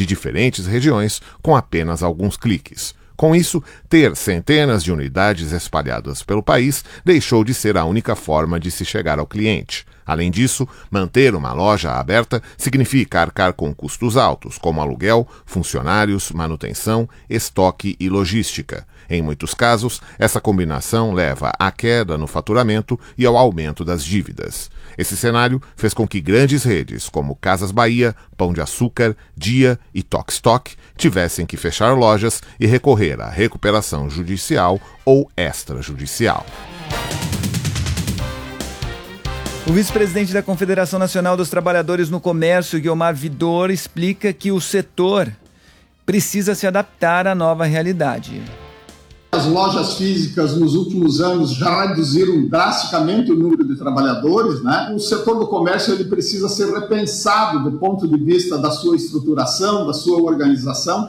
de diferentes regiões com apenas alguns cliques. Com isso, ter centenas de unidades espalhadas pelo país deixou de ser a única forma de se chegar ao cliente. Além disso, manter uma loja aberta significa arcar com custos altos, como aluguel, funcionários, manutenção, estoque e logística. Em muitos casos, essa combinação leva à queda no faturamento e ao aumento das dívidas. Esse cenário fez com que grandes redes como Casas Bahia, Pão de Açúcar, Dia e Tokstok tivessem que fechar lojas e recorrer à recuperação judicial ou extrajudicial. O vice-presidente da Confederação Nacional dos Trabalhadores no Comércio, Guiomar Vidor, explica que o setor precisa se adaptar à nova realidade. As lojas físicas nos últimos anos já reduziram drasticamente o número de trabalhadores, né? O setor do comércio ele precisa ser repensado do ponto de vista da sua estruturação, da sua organização.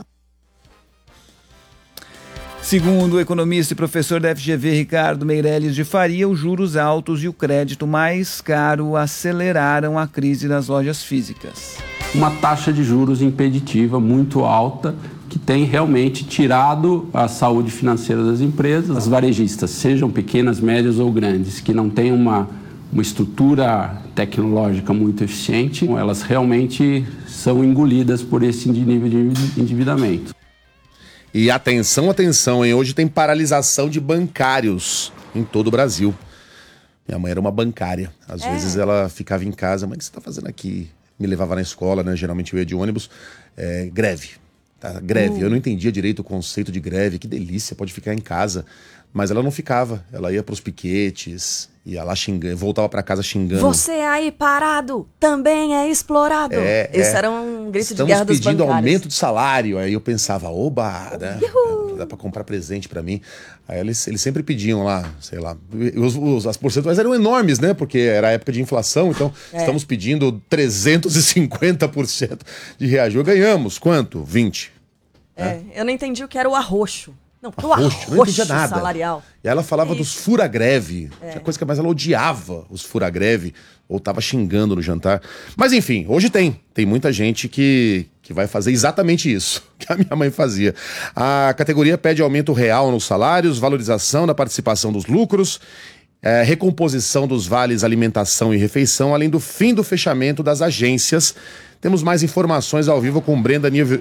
Segundo o economista e professor da FGV, Ricardo Meirelles de Faria, os juros altos e o crédito mais caro aceleraram a crise das lojas físicas. Uma taxa de juros impeditiva muito alta, que tem realmente tirado a saúde financeira das empresas. As varejistas, sejam pequenas, médias ou grandes, que não têm uma estrutura tecnológica muito eficiente, elas realmente são engolidas por esse nível de endividamento. E atenção, hein? Hoje tem paralisação de bancários em todo o Brasil. Minha mãe era uma bancária. Às vezes ela ficava em casa, mãe, o que você está fazendo aqui? Me levava na escola, né? Geralmente eu ia de ônibus. Greve. Tá? Greve. Eu não entendia direito o conceito de greve. Que delícia, pode ficar em casa. Mas ela não ficava. Ela ia para os piquetes, ia lá xingando, voltava para casa xingando. Você aí parado também é explorado. Esse era um grito de guerra dos bancários. Estamos pedindo aumento de salário. Aí eu pensava, oba, né? Dá para comprar presente para mim. Aí eles sempre pediam lá, sei lá. As porcentagens eram enormes, né? Porque era a época de inflação, então estamos pedindo 350% de reajuste. Ganhamos quanto? 20%. Eu não entendi o que era o arroxo. Não, arroxo, não entendia nada. Salarial. E ela falava dos fura-greve. Tinha coisa que mais ela odiava os fura-greve, ou tava xingando no jantar. Mas enfim, hoje tem muita gente que vai fazer exatamente isso que a minha mãe fazia. A categoria pede aumento real nos salários, valorização da participação dos lucros, recomposição dos vales alimentação e refeição, além do fim do fechamento das agências. Temos mais informações ao vivo com Brenda Nível.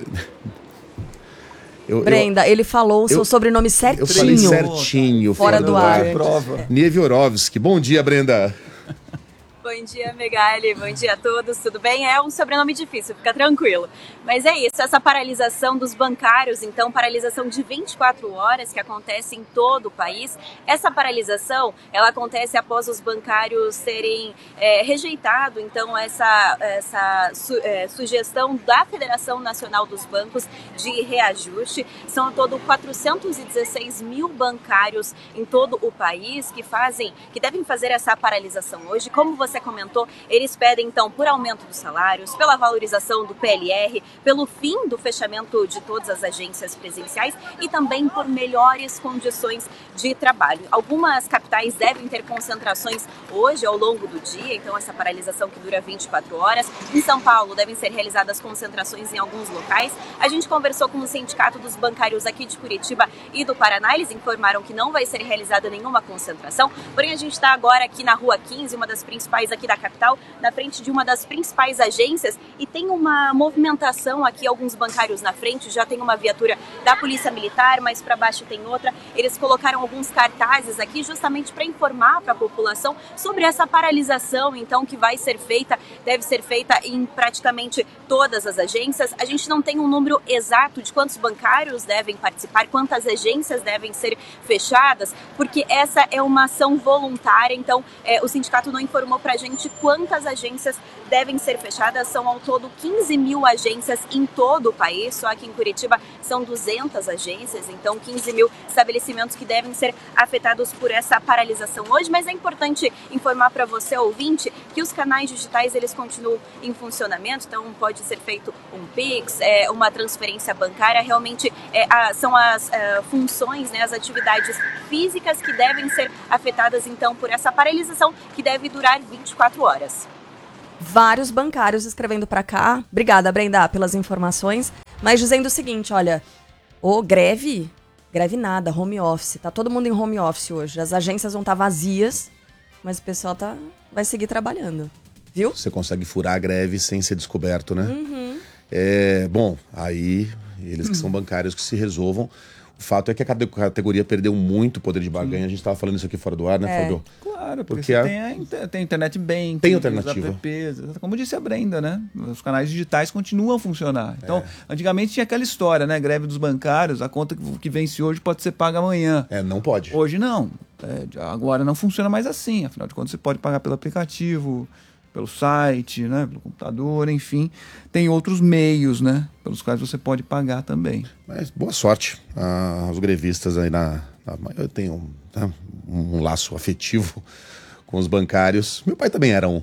Brenda, ele falou o seu sobrenome certinho. Eu falei certinho. Fora do ar. Niewiorowski. Bom dia, Brenda. Bom dia, Megali. Bom dia a todos. Tudo bem? É um sobrenome difícil, fica tranquilo. Mas é isso, essa paralisação dos bancários, então, paralisação de 24 horas que acontece em todo o país. Essa paralisação, ela acontece após os bancários terem rejeitado, então, essa sugestão da Federação Nacional dos Bancos de reajuste. São ao todo 416 mil bancários em todo o país que devem fazer essa paralisação hoje. Como você comentou, eles pedem então por aumento dos salários, pela valorização do PLR, pelo fim do fechamento de todas as agências presenciais e também por melhores condições de trabalho. Algumas capitais devem ter concentrações hoje ao longo do dia, então essa paralisação que dura 24 horas. Em São Paulo devem ser realizadas concentrações em alguns locais. A gente conversou com o Sindicato dos Bancários aqui de Curitiba e do Paraná, eles informaram que não vai ser realizada nenhuma concentração, porém a gente está agora aqui na Rua 15, uma das principais aqui da capital, na frente de uma das principais agências, e tem uma movimentação aqui, alguns bancários na frente, já tem uma viatura da Polícia Militar, mais para baixo tem outra. Eles colocaram alguns cartazes aqui justamente para informar para a população sobre essa paralisação, então, que vai ser feita, deve ser feita em praticamente todas as agências. A gente não tem um número exato de quantos bancários devem participar, quantas agências devem ser fechadas, porque essa é uma ação voluntária, então o sindicato não informou para a gente quantas agências devem ser fechadas. São ao todo 15 mil agências em todo o país, só aqui em Curitiba são 200 agências, então 15 mil estabelecimentos que devem ser afetados por essa paralisação hoje. Mas é importante informar para você, ouvinte, que os canais digitais eles continuam em funcionamento, então pode ser feito um Pix, uma transferência bancária, realmente são as funções, né, as atividades físicas que devem ser afetadas então por essa paralisação que deve durar 24 horas. Vários bancários escrevendo para cá. Obrigada, Brenda, pelas informações. mas dizendo o seguinte, olha, greve nada, home office, tá todo mundo em home office hoje, as agências vão estar vazias, mas o pessoal vai seguir trabalhando, viu? Você consegue furar a greve sem ser descoberto, né? Uhum. Bom, aí eles que são bancários que se resolvam. O fato é que a categoria perdeu muito poder de barganha. A gente estava falando isso aqui fora do ar, né, Fabio? Claro, porque tem internet banking, tem alternativa. Os apps, como disse a Brenda, né? Os canais digitais continuam a funcionar. Então, antigamente tinha aquela história, né? Greve dos bancários, a conta que vence hoje pode ser paga amanhã. Não pode. Hoje não. Agora não funciona mais assim. Afinal de contas, você pode pagar pelo aplicativo, pelo site, né, pelo computador, enfim. Tem outros meios, né, pelos quais você pode pagar também. Mas boa sorte aos grevistas aí eu tenho um laço afetivo com os bancários. Meu pai também era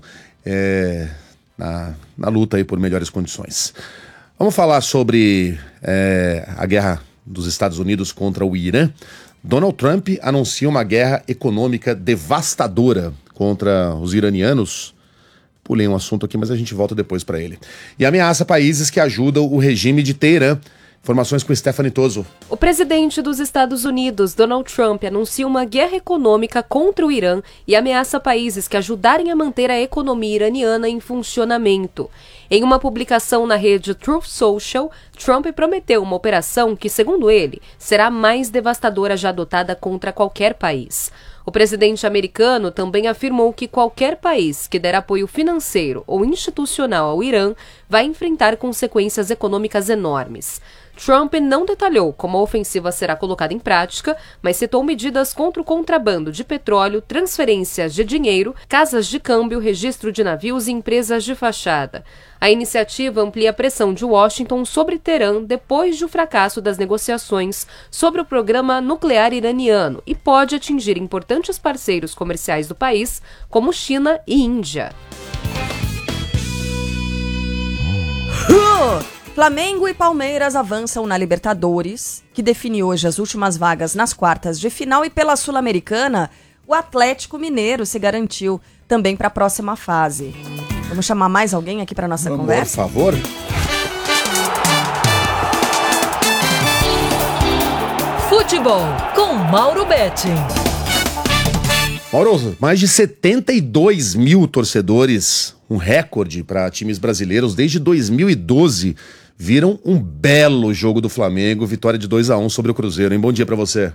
na luta aí por melhores condições. Vamos falar sobre a guerra dos Estados Unidos contra o Irã. Donald Trump anuncia uma guerra econômica devastadora contra os iranianos. Pulei um assunto aqui, mas a gente volta depois para ele. E ameaça países que ajudam o regime de Teherã. Informações com Stephanie Toso. O presidente dos Estados Unidos, Donald Trump, anuncia uma guerra econômica contra o Irã e ameaça países que ajudarem a manter a economia iraniana em funcionamento. Em uma publicação na rede Truth Social, Trump prometeu uma operação que, segundo ele, será a mais devastadora já adotada contra qualquer país. O presidente americano também afirmou que qualquer país que der apoio financeiro ou institucional ao Irã vai enfrentar consequências econômicas enormes. Trump não detalhou como a ofensiva será colocada em prática, mas citou medidas contra o contrabando de petróleo, transferências de dinheiro, casas de câmbio, registro de navios e empresas de fachada. A iniciativa amplia a pressão de Washington sobre Teherã depois do fracasso das negociações sobre o programa nuclear iraniano e pode atingir importantes parceiros comerciais do país, como China e Índia. Flamengo e Palmeiras avançam na Libertadores, que define hoje as últimas vagas nas quartas de final, e pela Sul-Americana, o Atlético Mineiro se garantiu também para a próxima fase. Vamos chamar mais alguém aqui para nossa conversa? Por favor. Futebol com Mauro Betting. Mauro, mais de 72 mil torcedores, um recorde para times brasileiros desde 2012, viram um belo jogo do Flamengo, vitória de 2-1 sobre o Cruzeiro, hein? Bom dia para você.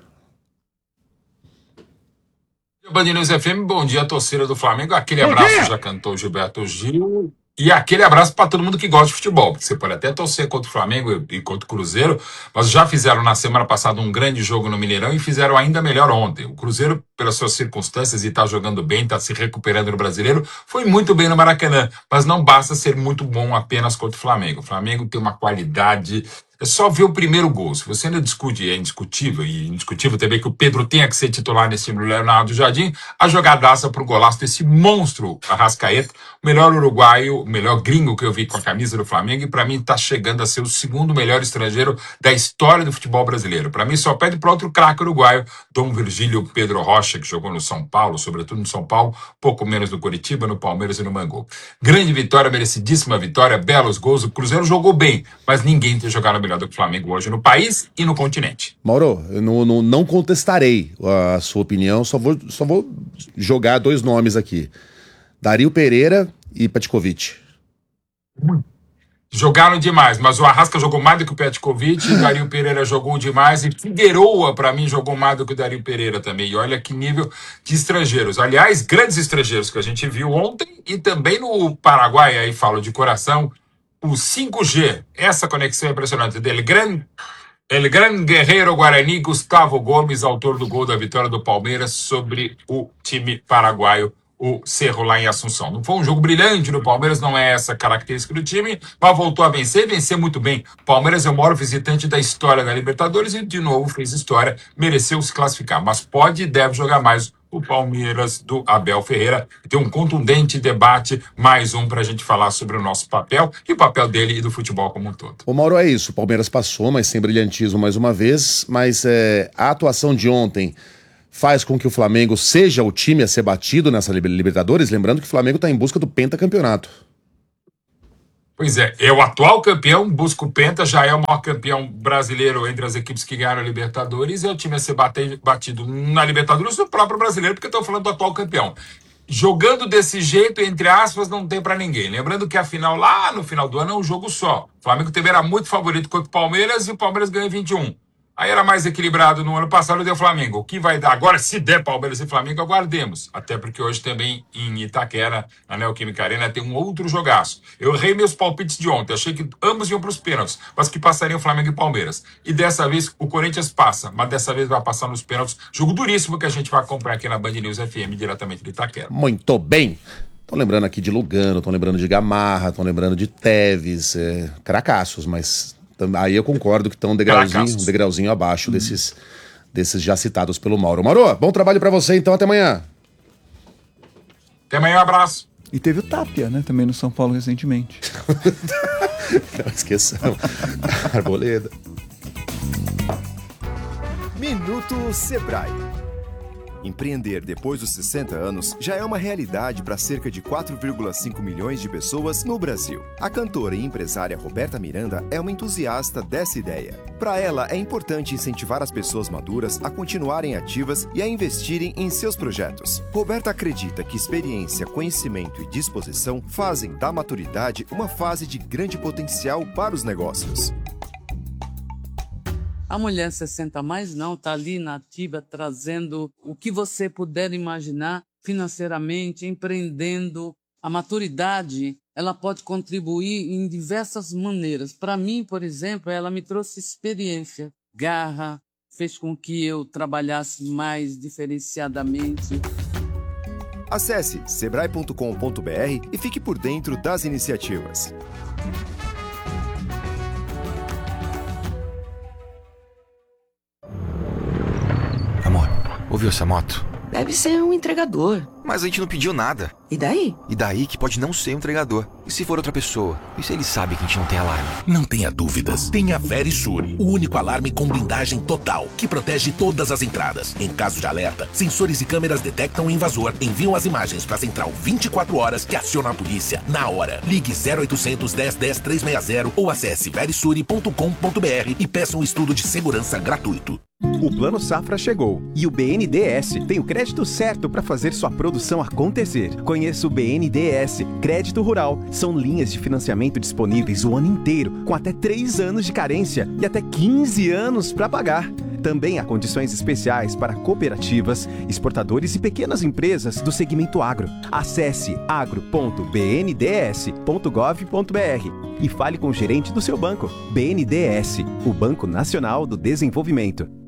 Band News FM, bom dia, torcida do Flamengo. Aquele abraço, já cantou Gilberto Gil. E aquele abraço para todo mundo que gosta de futebol, porque você pode até torcer contra o Flamengo e contra o Cruzeiro, mas já fizeram na semana passada um grande jogo no Mineirão e fizeram ainda melhor ontem. O Cruzeiro, pelas suas circunstâncias, e está jogando bem, está se recuperando no Brasileiro, foi muito bem no Maracanã, mas não basta ser muito bom apenas contra o Flamengo. O Flamengo tem uma qualidade... É só ver o primeiro gol. Se você ainda discute, é indiscutível, e indiscutível também que o Pedro tenha que ser titular nesse time do Leonardo Jardim, a jogadaça pro golaço desse monstro Arrascaeta, o melhor uruguaio, o melhor gringo que eu vi com a camisa do Flamengo, e pra mim tá chegando a ser o segundo melhor estrangeiro da história do futebol brasileiro. Pra mim só pede pro outro craque uruguaio, Dom Virgílio Pedro Rocha, que jogou no São Paulo, sobretudo no São Paulo, pouco menos no Curitiba, no Palmeiras e no Bangu. Grande vitória, merecidíssima vitória, belos gols. O Cruzeiro jogou bem, mas ninguém tem jogado melhor do que o Flamengo hoje no país e no continente. Mauro, eu não contestarei a sua opinião, só vou jogar dois nomes aqui. Dario Pereira e Petkovic. Jogaram demais, mas o Arrasca jogou mais do que o Petkovic, o Dario Pereira jogou demais, e Figueroa, pra mim, jogou mais do que o Dario Pereira também. E olha que nível de estrangeiros. Aliás, grandes estrangeiros que a gente viu ontem e também no Paraguai, aí falo de coração, o 5G, essa conexão é impressionante dele. El gran guerreiro Guarani, Gustavo Gomes, autor do gol da vitória do Palmeiras sobre o time paraguaio, o Cerro, lá em Assunção. Não foi um jogo brilhante do Palmeiras, não é essa característica do time, mas voltou a vencer muito bem. Palmeiras é o maior visitante da história da Libertadores e, de novo, fez história, mereceu se classificar, mas pode e deve jogar mais o Palmeiras do Abel Ferreira. Tem um contundente debate, mais um pra gente falar sobre o nosso papel e o papel dele e do futebol como um todo. O Mauro, é isso, o Palmeiras passou, mas sem brilhantismo mais uma vez, mas a atuação de ontem faz com que o Flamengo seja o time a ser batido nessa Libertadores, lembrando que o Flamengo está em busca do pentacampeonato. Pois é o atual campeão, busca o Penta, já é o maior campeão brasileiro entre as equipes que ganharam a Libertadores, e é o time a ser batido na Libertadores do próprio brasileiro, porque eu estou falando do atual campeão. Jogando desse jeito, entre aspas, não tem pra ninguém. Lembrando que a final, lá no final do ano, é um jogo só. O Flamengo também era muito favorito contra o Palmeiras, e o Palmeiras ganhou 21. Aí era mais equilibrado no ano passado, deu Flamengo. O que vai dar? Agora, se der Palmeiras e Flamengo, aguardemos. Até porque hoje também, em Itaquera, na Neoquímica Arena, tem um outro jogaço. Eu errei meus palpites de ontem. Achei que ambos iam para os pênaltis, mas que passariam Flamengo e Palmeiras. E dessa vez, o Corinthians passa, mas dessa vez vai passar nos pênaltis. Jogo duríssimo que a gente vai acompanhar aqui na Band News FM, diretamente de Itaquera. Muito bem. Estão lembrando aqui de Lugano, estão lembrando de Gamarra, estão lembrando de Teves, cracassos, mas... Aí eu concordo que estão um degrauzinho abaixo desses já citados pelo Mauro. Mauro, bom trabalho pra você, então até amanhã. Até amanhã, um abraço. E teve o Tapia, né, também no São Paulo recentemente. Não esqueçamos. Arboleda. Minuto Sebrae. Empreender depois dos 60 anos já é uma realidade para cerca de 4,5 milhões de pessoas no Brasil. A cantora e empresária Roberta Miranda é uma entusiasta dessa ideia. Para ela, é importante incentivar as pessoas maduras a continuarem ativas e a investirem em seus projetos. Roberta acredita que experiência, conhecimento e disposição fazem da maturidade uma fase de grande potencial para os negócios. A mulher 60 mais não está ali na ativa, trazendo o que você puder imaginar financeiramente, empreendendo. A maturidade, ela pode contribuir em diversas maneiras. Para mim, por exemplo, ela me trouxe experiência, garra, fez com que eu trabalhasse mais diferenciadamente. Acesse sebrae.com.br e fique por dentro das iniciativas. Ouviu essa moto? Deve ser um entregador. Mas a gente não pediu nada. E daí? E daí que pode não ser um entregador. E se for outra pessoa? E se ele sabe que a gente não tem alarme? Não tenha dúvidas. Tem a Verisure, o único alarme com blindagem total, que protege todas as entradas. Em caso de alerta, sensores e câmeras detectam o invasor, enviam as imagens para a central 24 horas que aciona a polícia na hora. Ligue 0800 10 10 360 ou acesse verisure.com.br e peça um estudo de segurança gratuito. O Plano Safra chegou e o BNDES tem o crédito certo para fazer sua produção acontecer. Conheça o BNDES Crédito Rural. São linhas de financiamento disponíveis o ano inteiro, com até 3 anos de carência e até 15 anos para pagar. Também há condições especiais para cooperativas, exportadores e pequenas empresas do segmento agro. Acesse agro.bnds.gov.br e fale com o gerente do seu banco. BNDES, o Banco Nacional do Desenvolvimento.